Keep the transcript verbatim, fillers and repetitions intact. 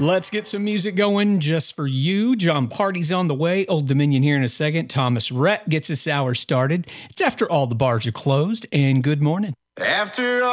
Let's get some music going just for you. John Party's on the way. Old Dominion here in a second. Thomas Rhett gets this hour started. It's after all the bars are closed, and good morning. After all